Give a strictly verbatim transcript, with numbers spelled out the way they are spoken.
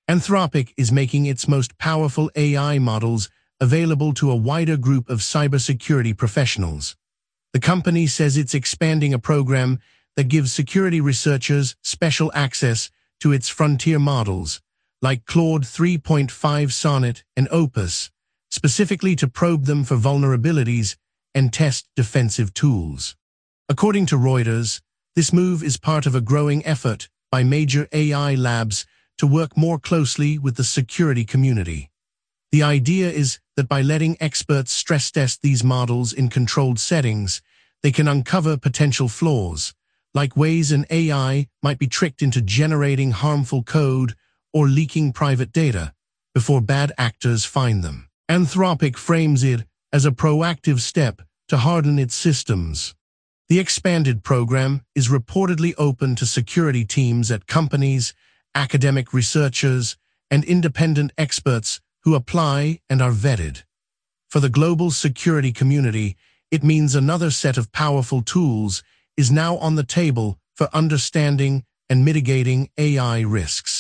Anthropic is making its most powerful A I models available to a wider group of cybersecurity professionals. The company says it's expanding a program that gives security researchers special access to its frontier models, like Claude three point five Sonnet and Opus, specifically to probe them for vulnerabilities and test defensive tools. According to Reuters, this move is part of a growing effort by major A I labs to work more closely with the security community. The idea is that by letting experts stress test these models in controlled settings, they can uncover potential flaws, like ways an A I might be tricked into generating harmful code or leaking private data before bad actors find them. Anthropic frames it as a proactive step to harden its systems. The expanded program is reportedly open to security teams at companies, academic researchers, and independent experts who apply and are vetted. For the global security community, it means another set of powerful tools is now on the table for understanding and mitigating A I risks.